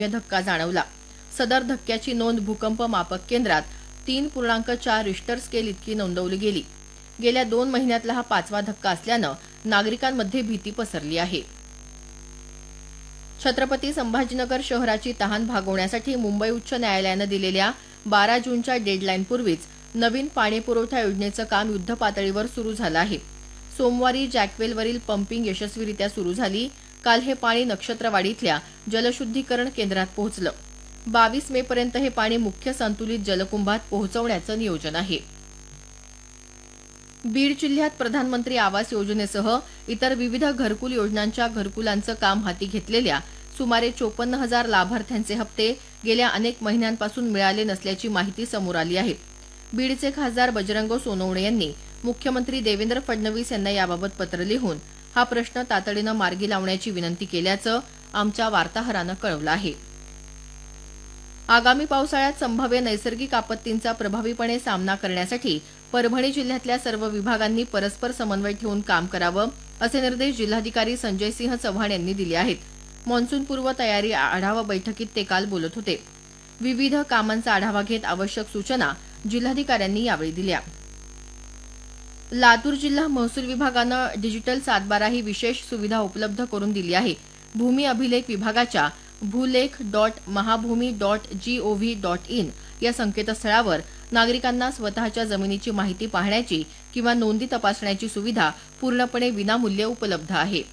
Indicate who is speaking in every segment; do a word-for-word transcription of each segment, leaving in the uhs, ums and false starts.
Speaker 1: धक्का जाणवला। सदर धक्क्याची नोंद भूकंप मापक केंद्रात तीन पूर्णांक चार रिश्टर स्केल इतकी नोंदवली गेली। गेल्या दोन महिन्यातला हा पाचवा धक्का असल्यानं नागरिकांमध्ये भीती पसरली आहे। छत्रपती संभाजीनगर शहराची तहान भागवण्यासाठी मुंबई उच्च न्यायालयानं दिलेल्या बारा जूनच्या डेडलाईनपूर्वीच नवीन पाणीपुरवठा योजनेचं काम युद्धपातळीवर सुरू झालं आहे। सोमवारी जॅकवेलवरील पंपिंग यशस्वीरित्या सुरू झाली। काल हे पाणी नक्षत्रवाडी इथल्या जलशुद्धीकरण केंद्रात पोहोचलं। बावीस मे पर्यंत हे पाणी मुख्य संतुलित जलकुंभात पोहोचवण्याचं नियोजन आहे। बीड जिल्ह्यात प्रधानमंत्री आवास योजनेसह इतर विविध घरकुल योजनांच्या घरकुलांचं काम हाती घेतलेल्या सुमारे चोपन्न हजार लाभार्थ्यांचे हप्ते गेल्या अनेक महिन्यांपासून मिळाले नसल्याची माहिती समोर आली आहे। बीडचे खासदार बजरंग सोनवणे यांनी मुख्यमंत्री देवेंद्र फडणवीस यांना याबाबत पत्र लिहून हा प्रश्न तातडीनं मार्गी लावण्याची विनंती केल्याचं आमच्या वार्ताहरानं कळवलं आहे। आगामी पावसाळ्यात संभाव्य नैसर्गिक आपत्तींचा प्रभावीपणे सामना करण्यासाठी परभणी जिल्ह्यातल्या सर्व विभागांनी परस्पर समन्वय ठेवून काम करावं असे निर्देश जिल्हाधिकारी संजय सिंह चव्हाण यांनी दिले आहेत। मान्सूनपूर्व तयारी आढावा बैठकीत ते काल बोलत होते। विविध कामांचा आढावा घेत आवश्यक सूचना जिल्हाधिकाऱ्यांनी यावेळी दिल्या। लातूर जिल्हा महसूल विभागानं डिजिटल सातबारा ही विशेष सुविधा उपलब्ध करून दिली आहे। भूमी अभिलेख विभागाच्या भूलेख dot Mahabhumi dot G O V dot in या संकेतस्थळावर नागरिकांना स्वतःच्या जमिनीची माहिती पाहण्याची किंवा नोंदी तपासण्याची सुविधा पूर्णपणे विनामूल्य उपलब्ध आहे।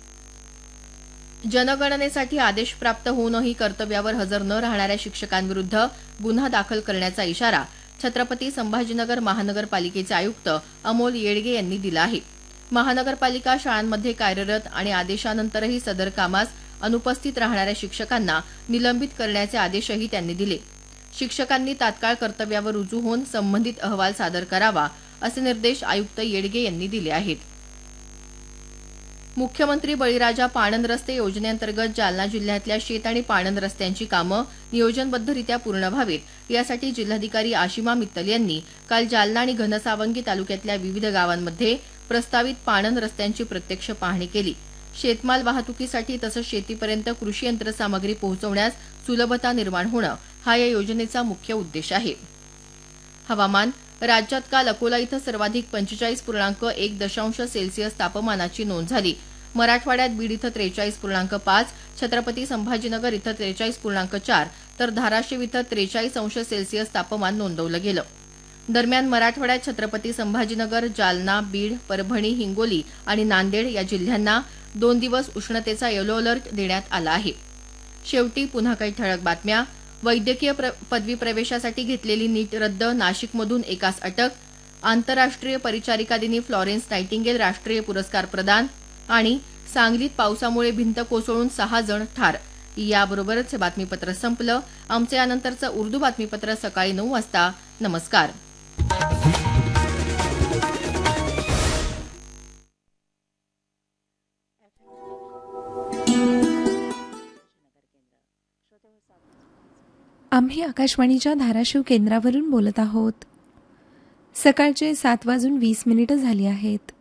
Speaker 1: जनगणनेसाठी आदेश प्राप्त होऊनही कर्तव्यावर हजर न राहणाऱ्या शिक्षकांविरुद्ध गुन्हा दाखल करण्याचा इशारा छत्रपती संभाजीनगर महानगरपालिकेचे आयुक्त अमोल येडगे यांनी दिला आहे। महानगरपालिका शाळांमध्ये कार्यरत आणि आदेशानंतरही सदर कामास अनुपस्थित राहणाऱ्या शिक्षकांना निलंबित करण्याचे आदेशही त्यांनी दिले। शिक्षकांनी तात्काळ कर्तव्यावर रुजू होऊन संबंधित अहवाल सादर करावा असे निर्देश आयुक्त येडगे यांनी दिले आहेत। मुख्यमंत्री बळीराजा पाणंद रस्ते योजनेअंतर्गत जालना जिल्ह्यातल्या शेत आणि पाणंद रस्त्यांची कामं नियोजनबद्धरित्या पूर्ण व्हावीत यासाठी जिल्हाधिकारी आशिमा मित्तल यांनी काल जालना आणि घनसावंगी तालुक्यातल्या विविध गावांमध्ये प्रस्तावित पाणंद रस्त्यांची प्रत्यक्ष पाहणी केली। शेतमाल वाहतुकीसाठी तसंच शेतीपर्यंत कृषी यंत्रसामग्री पोहोचवण्यास सुलभता निर्माण होणं हा या योजनेचा मुख्य उद्देश आहे। हवामान राज्यात काल अकोला इथं सर्वाधिक पंचेचाळीस पूर्णांक एक दशांश सेल्सिअस तापमानाची नोंद झाली। मराठवाड्यात बीड इथं त्रेचाळीस पूर्णांक पाच, छत्रपती संभाजीनगर इथं त्रेचाळीस पूर्णांक चार तर धाराशिव इथं त्रेचाळीस अंश सेल्सिअस तापमान नोंदवलं गेलं। दरम्यान मराठवाड्यात छत्रपती संभाजीनगर, जालना, बीड, परभणी, हिंगोली आणि नांदेड या जिल्ह्यांना दोन दिवस उष्णतेचा येलो अलर्ट देण्यात आला आहे। शेवटी पुन्हा काही ठळक बातम्या। वैद्यकीय पदवी प्रवेशासाठी घेतलेली नीट रद्द, नाशिकमधून एकास अटक। आंतरराष्ट्रीय परिचारिका दिनी फ्लॉरेन्स नायटिंगेल राष्ट्रीय पुरस्कार प्रदान आणि सांगलीत पावसामुळे भिंत कोसळून सहा जण ठार। याबरोबरच हे बातमीपत्र संपलं। आमचे यानंतरचं उर्दू बातमीपत्र सकाळी नऊ वाजता। नमस्कार।
Speaker 2: आम्ही आकाशवाणीच्या धाराशिव केंद्रावरून बोलत आहोत। सकाळचे सात वाजून वीस मिनिटं झाली आहेत।